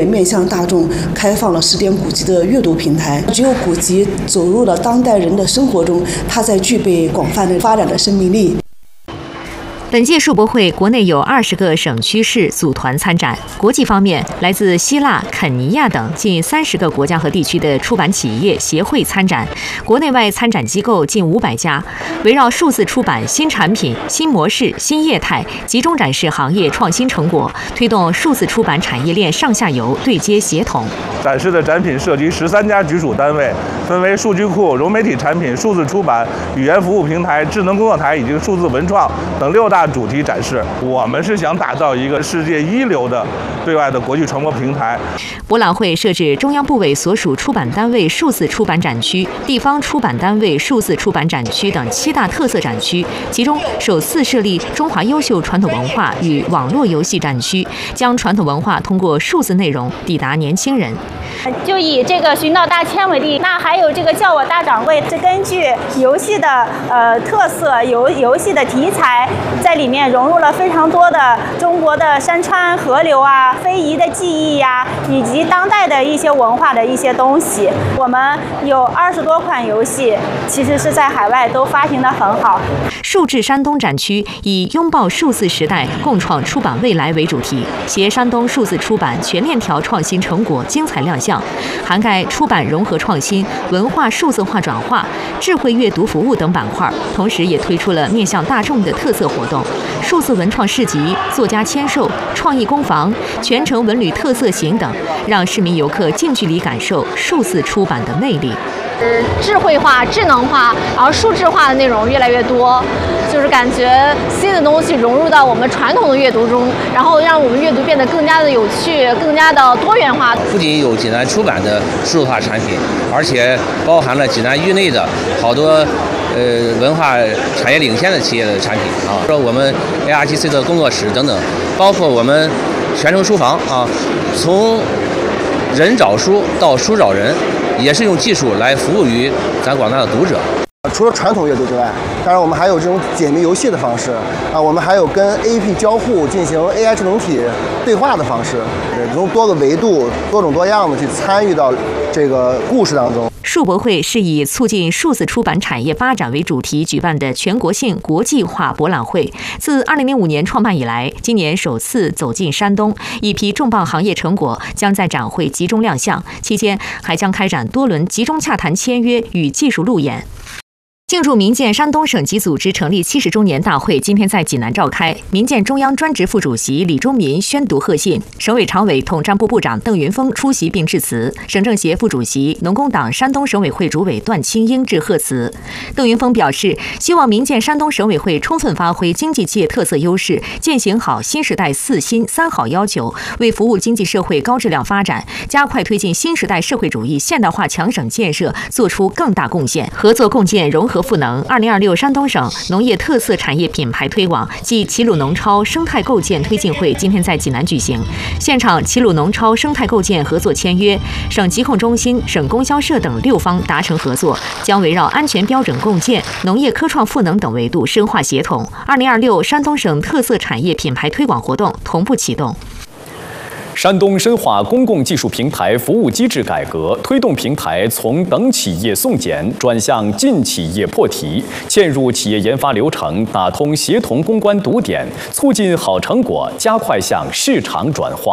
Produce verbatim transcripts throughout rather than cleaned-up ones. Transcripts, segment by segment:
面向大众开放了十点古籍的阅读平台。只有古籍走入了当代人的生活中，它才具备广泛的发展的生命力。 本届数博会，国内有二十个省区市组团参展。国际方面，来自希腊、肯尼亚等近三十个国家和地区的出版企业协会参展，国内外参展机构近五百家，围绕数字出版新产品、新模式、新业态，集中展示行业创新成果，推动数字出版产业链上下游对接协同。 展示的展品涉及十三家局属单位，分为数据库、融媒体产品、数字出版、语言服务平台、智能工作台以及数字文创等六大主题展示。我们是想打造一个世界一流的对外的国际传播平台。 博览会设置中央部委所属出版单位数字出版展区、地方出版单位数字出版展区等七大特色展区，其中首次设立中华优秀传统文化与网络游戏展区，将传统文化通过数字内容抵达年轻人。 就以这个寻找大千为例，那还有这个叫我大掌柜，是根据游戏的呃特色、游游戏的题材，在里面融入了非常多的中国的山川河流啊、非遗的技艺呀、啊，以及当代的一些文化的一些东西。我们有二十多款游戏，其实是在海外都发行的很好。 数字山东展区以拥抱数字时代，共创出版未来为主题，携山东数字出版全链条创新成果精彩亮相，涵盖出版融合创新、文化数字化转化、智慧阅读服务等板块，同时也推出了面向大众的特色活动：数字文创市集、作家签售、创意工坊、全程文旅特色行等，让市民游客近距离感受数字出版的魅力。 是智慧化、智能化，然后数字化的内容越来越多，就是感觉新的东西融入到我们传统的阅读中，然后让我们阅读变得更加的有趣、更加的多元化。 不仅有济南出版的数字化产品，而且包含了济南域内的好多呃文化产业领先的企业的产品啊，说我们 A R G C 的工作室等等，包括我们全程书房啊，从人找书到书找人。也是用技术来服务于咱广大的读者。 除了传统阅读之外，当然我们还有这种解谜游戏的方式啊，我们还有跟 A P P 交互进行 A I 智能体对话的方式，从多个维度、多种多样的去参与到这个故事当中。 数博会是以促进数字出版产业发展为主题举办的全国性国际化博览会。自二零零五年创办以来，今年首次走进山东，一批重磅行业成果将在展会集中亮相。期间还将开展多轮集中洽谈签约与技术路演。庆祝民建山东省级组织成立七十周年大会今天在济南召开，民建中央专职副主席李忠民宣读贺信，省委常委、统战部部长邓云峰出席并致辞，省政协副主席、农工党山东省委会主委段清英致贺词。邓云峰表示，希望民建山东省委会充分发挥经济界特色优势，践行好新时代四新三好要求，为服务经济社会高质量发展，加快推进新时代社会主义现代化强省建设做出更大贡献，合作共建融合赋能。二零二六山东省农业特色产业品牌推广暨齐鲁农超生态构建推进会今天在济南举行，现场齐鲁农超生态构建合作签约，省疾控中心、省供销社等六方达成合作，将围绕安全标准共建、农业科创赋能等维度深化协同。二零二六山东省特色产业品牌推广活动同步启动。 山东深化公共技术平台服务机制改革，推动平台从等企业送检转向进企业破题，嵌入企业研发流程，打通协同攻关堵点，促进好成果加快向市场转化。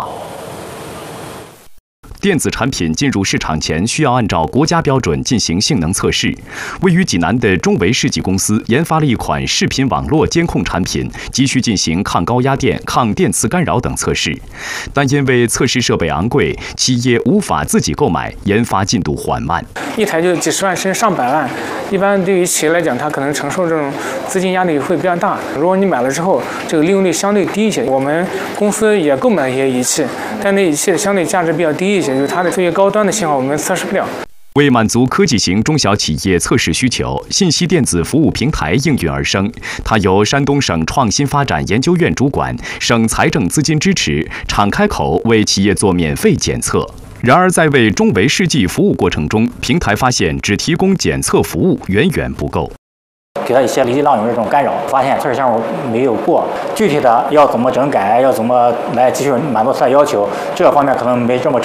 电子产品进入市场前，需要按照国家标准进行性能测试。位于济南的中维世纪公司研发了一款视频网络监控产品，急需进行抗高压电、抗电磁干扰等测试，但因为测试设备昂贵，企业无法自己购买，研发进度缓慢。 一台就几十万甚至上百万，一般对于企业来讲，它可能承受这种资金压力会比较大。如果你买了之后，这个利用率相对低一些，我们公司也购买了一些仪器，但那仪器相对价值比较低一些。就是它的最高端的信号我们测试不了。 为满足科技型中小企业测试需求，信息电子服务平台应运而生。它由山东省创新发展研究院主管，省财政资金支持，敞开口为企业做免费检测。然而，在为中维世纪服务过程中，平台发现只提供检测服务远远不够。 给他一些离地浪涌这种干扰，发现测试项目没有过，具体的要怎么整改，要怎么来继续满足他的要求，这个方面可能没这么